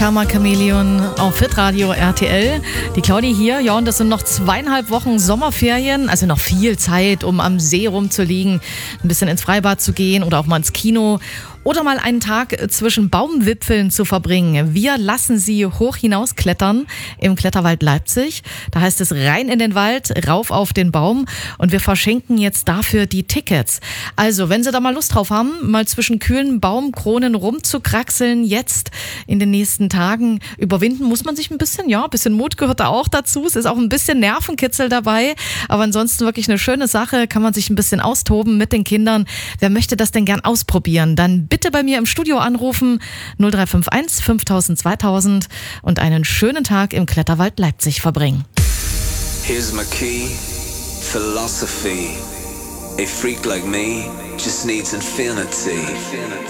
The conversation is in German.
Karma Chameleon auf Hitradio RTL. Die Claudi hier, ja, und das sind noch 2,5 Wochen Sommerferien, also noch viel Zeit, um am See rumzuliegen, ein bisschen ins Freibad zu gehen oder auch mal ins Kino oder mal einen Tag zwischen Baumwipfeln zu verbringen. Wir lassen Sie hoch hinausklettern im Kletterwald Leipzig. Da heißt es rein in den Wald, rauf auf den Baum, und wir verschenken jetzt dafür die Tickets. Also, wenn Sie da mal Lust drauf haben, mal zwischen kühlen Baumkronen rumzukraxeln, jetzt in den nächsten Tagen, überwinden muss man sich ein bisschen, ja, ein bisschen Mut gehört da auch dazu. Es ist auch ein bisschen Nervenkitzel dabei, aber ansonsten wirklich eine schöne Sache, kann man sich ein bisschen austoben mit den Kindern. Wer möchte das denn gern ausprobieren? Dann bitte bei mir im Studio anrufen, 0351 5000 2000, und einen schönen Tag im Kletterwald Leipzig verbringen. Here's my key, philosophy. A freak like me just needs infinity.